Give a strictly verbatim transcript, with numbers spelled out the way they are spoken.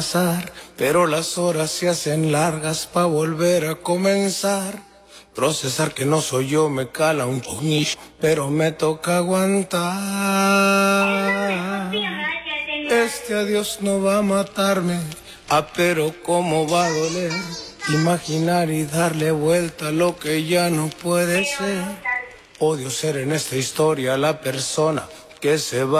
pero las horas se hacen largas pa' volver a comenzar. Procesar que no soy yo me cala un poquillo, pero me toca aguantar. Este adiós no va a matarme, ah, pero cómo va a doler. Imaginar y darle vuelta a lo que ya no puede ser. Odio ser en esta historia la persona que se va.